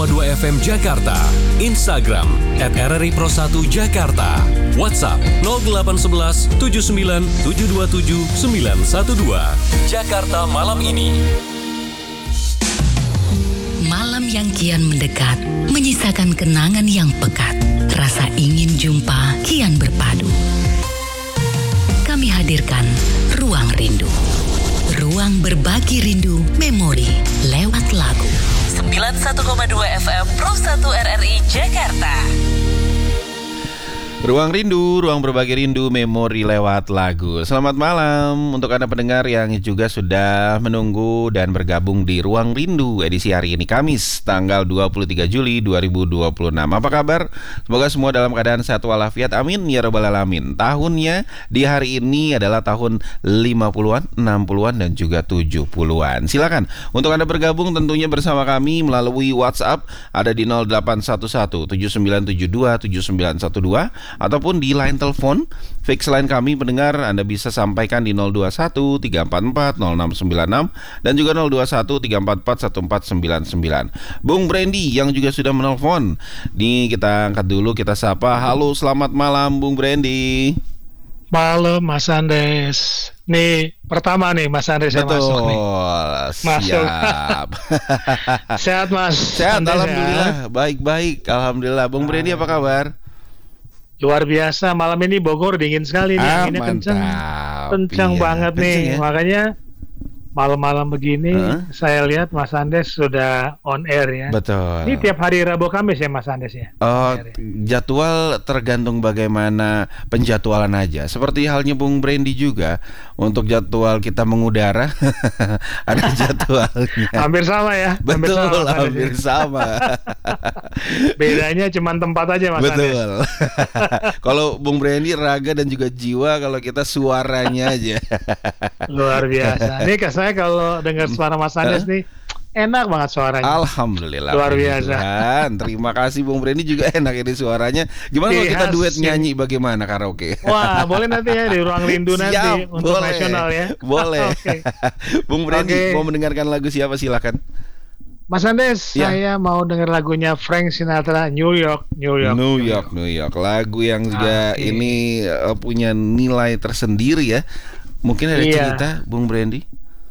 2 FM Jakarta, Instagram @RRI Pro 1 Jakarta, WhatsApp 0811 79 727 912. Jakarta malam ini. Malam yang kian mendekat, menyisakan kenangan yang pekat. Rasa ingin jumpa kian berpadu. Kami hadirkan Ruang Rindu. Ruang berbagi rindu, memori lewat lagu. 91,2 FM Pro 1 RRI Jakarta. Ruang Rindu, ruang berbagi rindu, memori lewat lagu. Selamat malam untuk Anda pendengar yang juga sudah menunggu dan bergabung di Ruang Rindu edisi hari ini, Kamis, tanggal 23 Juli 2026. Apa kabar? Semoga semua dalam keadaan sehat walafiat. Amin ya rabbal alamin. Tahunnya di hari ini adalah tahun 50-an, 60-an dan juga 70-an. Silakan untuk Anda bergabung tentunya bersama kami melalui WhatsApp ada di 0811 7972 7912 ataupun di line telepon fix line kami pendengar Anda bisa sampaikan di 021 344 0696 dan juga 021 344 1499. Bung Brandy yang juga sudah menelpon. Nih kita angkat dulu, kita sapa. Halo, selamat malam Bung Brandy. Malam Mas Andes. Nih pertama nih Mas Andes saya masuk nih. Masuk. Siap. Sehat Mas. Sehat, Andes, alhamdulillah. Baik-baik, alhamdulillah. Bung Brandy apa kabar? Luar biasa, malam ini Bogor dingin sekali nih, anginnya kencang banget nih, makanya malam-malam begini saya lihat Mas Andes sudah on air ya. Betul. Ini tiap hari Rabu Kamis ya Mas Andes ya? Jadwal tergantung bagaimana penjadwalan aja. Seperti halnya Bung Brandy juga, untuk jadwal kita mengudara ada jadwalnya. Hampir sama ya? Betul, hampir sama. Bedanya cuma tempat aja Mas Andes. Betul. Kalau Bung Brandy raga dan juga jiwa, kalau kita suaranya aja. Luar biasa. Nih saya kalau dengar suara Mas Andes nih enak banget suaranya. Alhamdulillah. Luar biasa. Terima kasih Bung Brandy juga enak ini suaranya. Gimana kalau kita duet nyanyi, bagaimana karaoke? Wah, boleh nanti ya di Ruang Rindu nanti. Siap, untuk boleh. nasional ya. Boleh. Okay. Bung Brandy mau mendengarkan lagu siapa, silakan. Mas Andes, saya mau dengar lagunya Frank Sinatra, New York. Lagu yang juga ini punya nilai tersendiri ya. Mungkin ada cerita Bung Brandy?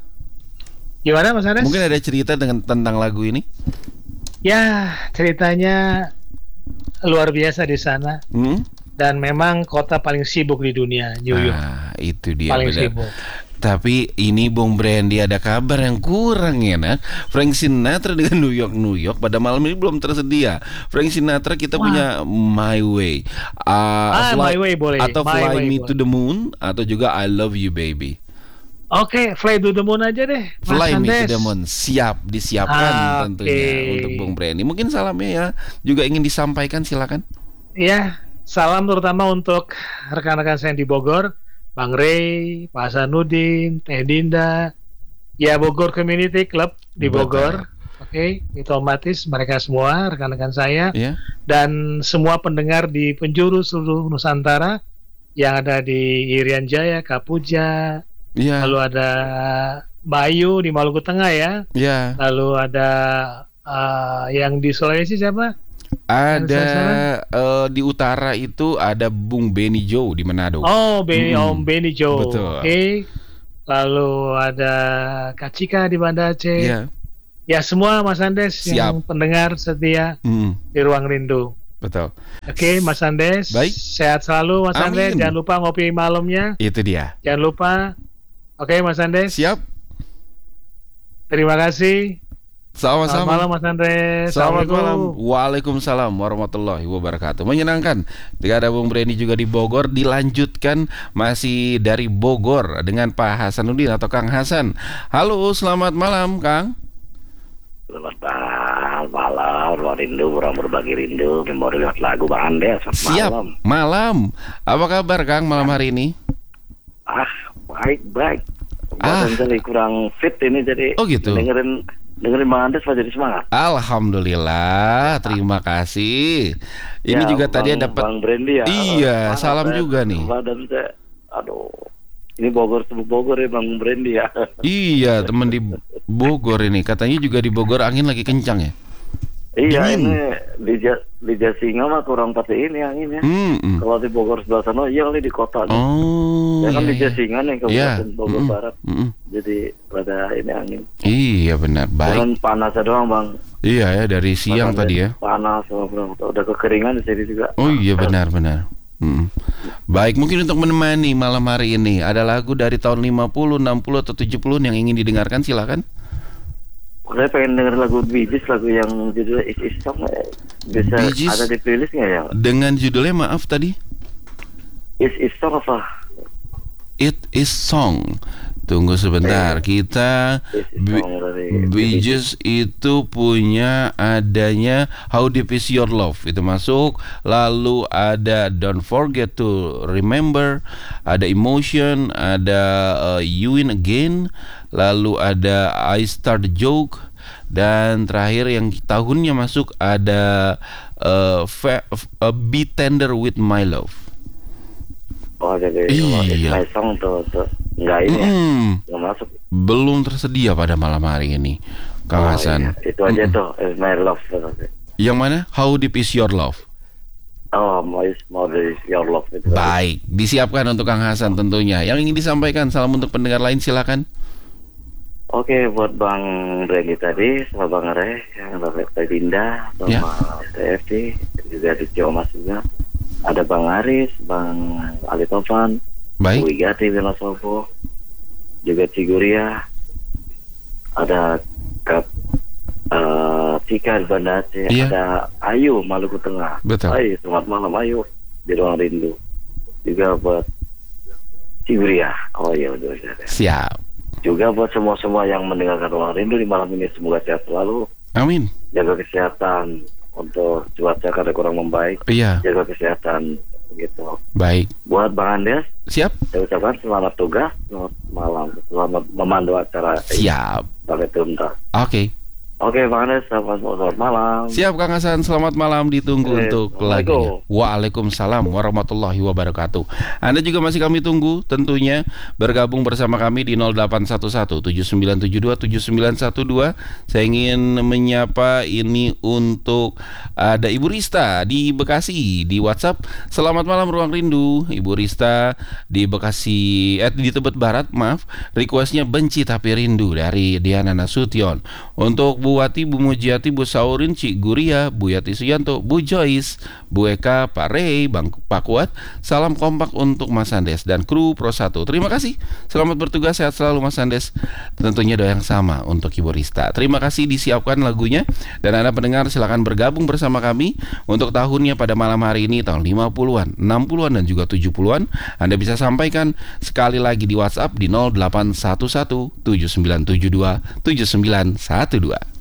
Gimana Mas Andes? Mungkin ada cerita tentang lagu ini? Ya, ceritanya luar biasa di sana. Dan memang kota paling sibuk di dunia, New York. Itu dia paling benar. sibuk. Tapi ini Bung Brandy ada kabar yang kurang enak. Frank Sinatra dengan New York pada malam ini belum tersedia. Frank Sinatra kita punya My Way, My Way boleh. Atau Fly Me to the Moon, atau juga I Love You Baby. Oke, Fly to the Moon aja deh. Fly Me to the Moon disiapkan tentunya untuk Bung Brandy. Mungkin salamnya ya juga ingin disampaikan, silakan. Iya, salam terutama untuk rekan-rekan saya di Bogor. Bang Rey, Pak Hasanuddin, Teh Dinda, ya Bogor Community Club di Bogor. Oke, itu otomatis mereka semua rekan-rekan saya dan semua pendengar di penjuru seluruh Nusantara yang ada di Irian Jaya, Kapuja, lalu ada Bayu di Maluku Tengah ya, lalu ada yang di Sulawesi siapa? Ada di utara itu ada Bung Benny Joe di Manado. Oh, Om Benny Joe. Betul. Oke. Lalu ada Kak Cika di Banda Aceh. Ya semua Mas Andes yang pendengar setia di Ruang Rindu. Betul. Oke, Mas Andes. Baik. Sehat selalu Mas Andes. Jangan lupa ngopi malamnya. Itu dia. Jangan lupa. Oke, Mas Andes. Siap. Terima kasih. Sama-sama. Selamat malam Mas Andres. Selamat malam. Waalaikumsalam warahmatullahi wabarakatuh. Menyenangkan jika ada Bung Brandy juga di Bogor. Dilanjutkan masih dari Bogor dengan Pak Hasanuddin atau Kang Hasan. Halo, selamat malam Kang. Selamat malam, Ruang Rindu, ruang berbagi rindu, memori lewat lagu Bang Andes. Siap, malam. Apa kabar Kang malam hari ini? Baik. Jadi kurang fit ini jadi. Oh gitu. Dengerin Bang Andes jadi semangat. Alhamdulillah, terima kasih. Ini juga tadi dapat Bang Brandy ya. Iya, salam juga nih. Badan saya, ini Bogor ya Bang Brandy ya. Iya, teman di Bogor ini. Katanya juga di Bogor angin lagi kencang ya. Iya, Dingin. ini di Jasinga mah kurang pasti ini anginnya. Kalau di Bogor sebelah sana, iya kali di kota. Oh. Ya kan iya, di iya. Jasinga nih, Kabupaten Bogor Barat. Jadi ada ini angin. Iya benar, baik. Bukan panasnya doang, Bang. Iya ya, dari siang tadi ya. Panas, Bang. Udah kekeringan di sini juga. Oh iya benar. Baik, mungkin untuk menemani malam hari ini ada lagu dari tahun 50, 60 atau 70 yang ingin didengarkan, silakan. Saya pengen denger lagu Bee Gees, lagu yang judulnya Is Song. Bisa Bee Gees? ada di playlist nggak ya? Dengan judulnya maaf tadi. Is Song apa? It is Song. Tunggu sebentar, kita Bee Gees itu punya adanya How Deep Is Your Love, itu masuk. Lalu ada Don't Forget to Remember, ada Emotion, ada You Win Again, lalu ada I Start a Joke, dan terakhir yang tahunnya masuk ada Be Tender With My Love. Oh, jadi Iya. My Song tuh nggak ini ya? Nggak masuk. Belum tersedia pada malam hari ini, Kang Hasan. Iya. Itu aja tuh, Is My Love. Yang mana? How Deep Is Your Love? Oh, mau dari Your Love itu. Baik, disiapkan untuk Kang Hasan tentunya. Yang ingin disampaikan, salam untuk pendengar lain, silakan. Oke, buat Bang Randy tadi, sama Bang Re, yang Bapak Dinda, sama TFT, juga di Jawa Mas juga. Ada Bang Aris, Bang Ali Tovan, Baik. Wigati Wilasopo, juga Ciguria, ada Kak Tika di Banda Aceh, Iya. ada Ayu Maluku Tengah. Betul. Ayu, selamat malam Ayu di Ruang Rindu. Juga buat Ciguria. Oh iya, betul. Siap. Juga buat semua yang mendengarkan Ruang Rindu di malam ini, semoga sehat selalu, Amin. jaga kesehatan. Untuk cuaca karena kurang membaik, Iya. jaga kesehatan gitu. Baik. Buat Bang Andes, Siap. saya ucapkan selamat tugas, selamat malam, selamat memandu acara Siap. sampai tuntas. Oke. Oke, Bang Andes, selamat malam. Siap Kang Hasan, selamat malam, ditunggu untuk lagunya. Waalaikumsalam warahmatullahi wabarakatuh. Anda juga masih kami tunggu tentunya bergabung bersama kami di 0811 7972 7912. Saya ingin menyapa ini untuk ada Ibu Rista di Bekasi di WhatsApp. Selamat malam Ruang Rindu, Ibu Rista di Bekasi, di Tebet Barat, maaf. Requestnya Benci Tapi Rindu dari Diana Nasution. Untuk Bu Wati, Bu Mujiati, Bu Saurin, Cik Guria, Bu Yati Suyanto, Bu Joyce, Bu Eka, Pak Rey, Bang Pak Kuat. Salam kompak untuk Mas Andes dan kru Pro 1. Terima kasih. Selamat bertugas, sehat selalu Mas Andes. Tentunya doa yang sama untuk Ibu Rista. Terima kasih, disiapkan lagunya. Dan Anda pendengar silakan bergabung bersama kami untuk tahunnya pada malam hari ini, tahun 50-an, 60-an dan juga 70-an. Anda bisa sampaikan sekali lagi di WhatsApp di 0811 7972 7912.